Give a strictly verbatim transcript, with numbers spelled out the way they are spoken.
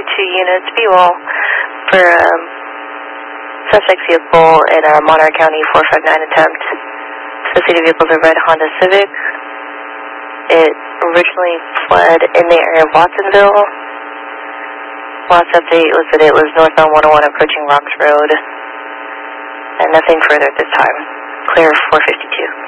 fifty-two units, be well for um, suspect vehicle in uh, Monterey County four five nine attempt. Associated vehicle is a red Honda Civic. It originally fled in the area of Watsonville. Last update was that it was northbound one oh one approaching Rocks Road. And nothing further at this time. Clear four fifty-two.